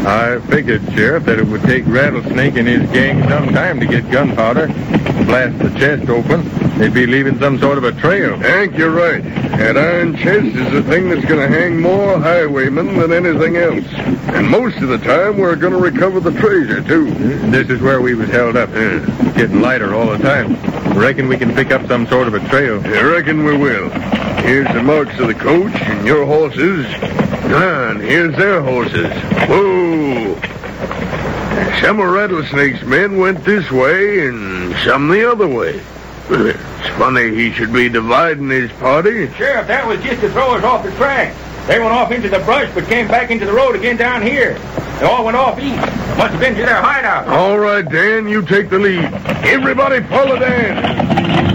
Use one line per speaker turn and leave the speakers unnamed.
I figured, Sheriff, that it would take Rattlesnake and his gang some time to get gunpowder, blast the chest open. They'd be leaving some sort of a trail.
Hank, you're right. That iron chest is the thing that's going to hang more highwaymen than anything else. And most of the time, we're going to recover the treasure, too.
This is where we was held up. It's getting lighter all the time. Reckon we can pick up some sort of a trail.
I reckon we will. Here's the marks of the coach and your horses. And here's their horses. Whoa! Some of Rattlesnake's men went this way and some the other way. It's funny he should be dividing his party.
Sheriff, that was just to throw us off the track. They went off into the brush but came back into the road again down here. They all went off east. Must have been to their hideout.
All right, Dan, you take the lead. Everybody follow Dan.